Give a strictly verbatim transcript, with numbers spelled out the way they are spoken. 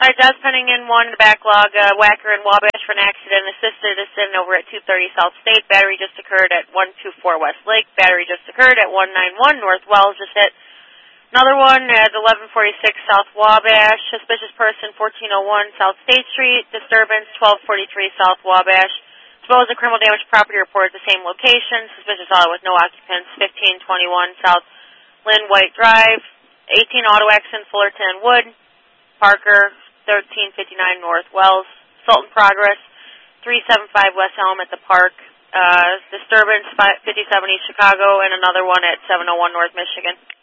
All right, Dodge pending in one in the backlog. Uh, Wacker and Wabash for an accident. Assisted is sitting over at two thirty South State. Battery just occurred at one two four West Lake. Battery just occurred at one nine one North Wells. Just hit another one at eleven forty-six South Wabash. Suspicious person fourteen oh one South State Street. Disturbance twelve forty-three South Wabash. Supposed criminal damage property report at the same location. Suspicious auto with no occupants. fifteen twenty-one South Lynn White Drive. eighteen auto accident Fullerton and Wood. Parker. thirteen fifty-nine North Wells, Sultan Progress, three seventy-five West Elm at the Park, uh, disturbance fifty-seven East Chicago, and another one at seven oh one North Michigan.